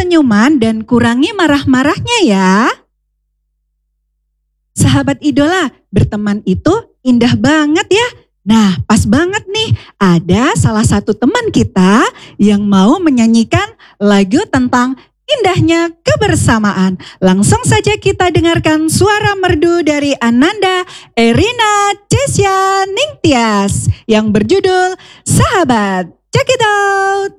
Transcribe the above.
senyuman dan kurangi marah-marahnya ya. Sahabat idola, berteman itu indah banget ya. Nah, pas banget nih, ada salah satu teman kita yang mau menyanyikan lagu tentang indahnya kebersamaan. Langsung saja kita dengarkan suara merdu dari Ananda Erina Cesya Ningtyas yang berjudul Sahabat. Check it out!